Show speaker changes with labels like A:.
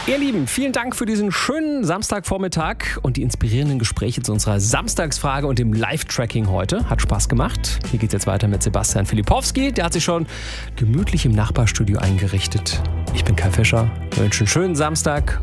A: Ihr Lieben, vielen Dank für diesen schönen Samstagvormittag und die inspirierenden Gespräche zu unserer Samstagsfrage und dem Live-Tracking heute. Hat Spaß gemacht. Hier geht's jetzt weiter mit Sebastian Filipowski. Der hat sich schon gemütlich im Nachbarstudio eingerichtet. Ich bin Kai Fischer. Ich wünsche einen schönen Samstag